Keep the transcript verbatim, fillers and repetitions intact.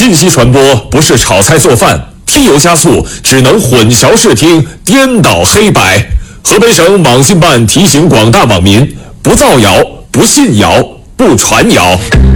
信息传播不是炒菜做饭，添油加醋只能混淆视听，颠倒黑白。河北省网信办提醒广大网民：不造谣，不信谣，不传谣。